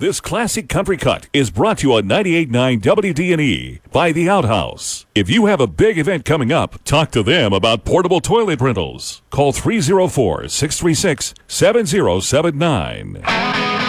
This classic country cut is brought to you on 98.9 WDNE by The Outhouse. If you have a big event coming up, talk to them about portable toilet rentals. Call 304-636-7079.